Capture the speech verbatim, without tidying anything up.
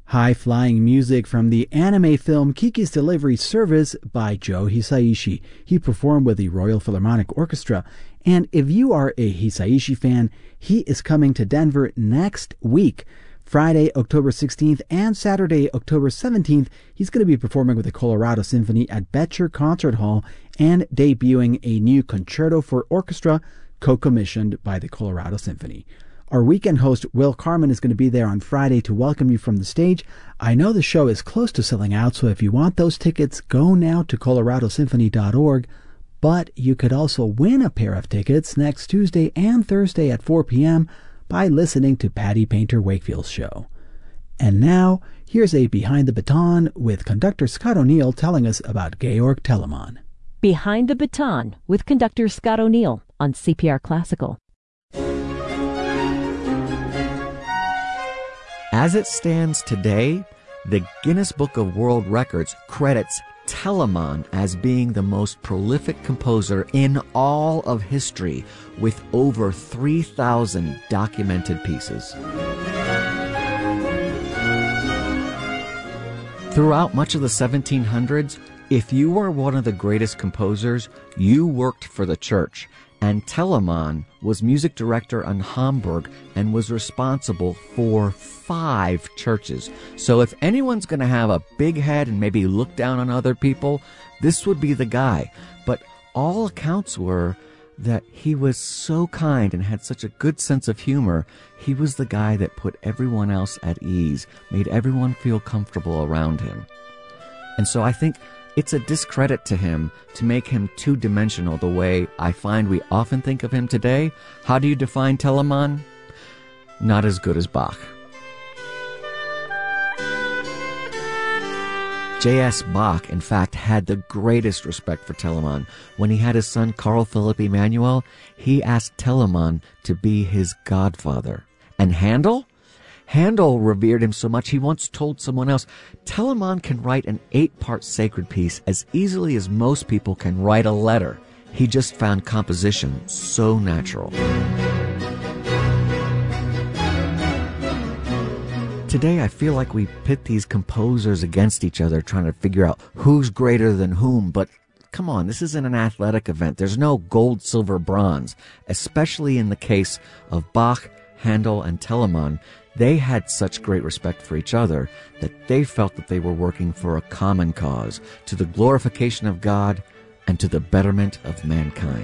High-flying music from the anime film Kiki's Delivery Service by Joe Hisaishi. He performed with the Royal Philharmonic Orchestra. And if you are a Hisaishi fan, he is coming to Denver next week. Friday, October sixteenth and Saturday, October seventeenth, he's going to be performing with the Colorado Symphony at Betcher Concert Hall and debuting a new concerto for orchestra co-commissioned by the Colorado Symphony. Our weekend host, Will Carman, is going to be there on Friday to welcome you from the stage. I know the show is close to selling out, so if you want those tickets, go now to colorado symphony dot org. But you could also win a pair of tickets next Tuesday and Thursday at four p.m. by listening to Patty Painter Wakefield's show. And now, here's a Behind the Baton with conductor Scott O'Neill telling us about Georg Telemann. Behind the Baton with conductor Scott O'Neill on C P R Classical. As it stands today, the Guinness Book of World Records credits Telemann as being the most prolific composer in all of history, with over three thousand documented pieces. Throughout much of the seventeen hundreds, if you were one of the greatest composers, you worked for the church. And Telemann was music director in Hamburg and was responsible for five churches. So if anyone's going to have a big head and maybe look down on other people, this would be the guy. But all accounts were that he was so kind and had such a good sense of humor. He was the guy that put everyone else at ease, made everyone feel comfortable around him. And so I think it's a discredit to him to make him two-dimensional the way I find we often think of him today. How do you define Telemann? Not as good as Bach. J S. Bach, in fact, had the greatest respect for Telemann. When he had his son Carl Philipp Emanuel, he asked Telemann to be his godfather. And Handel? Handel revered him so much he once told someone else, Telemann can write an eight-part sacred piece as easily as most people can write a letter. He just found composition so natural. Today I feel like we pit these composers against each other trying to figure out who's greater than whom, but come on, this isn't an athletic event. There's no gold, silver, bronze, especially in the case of Bach, Handel, and Telemann. They had such great respect for each other that they felt that they were working for a common cause, to the glorification of God and to the betterment of mankind.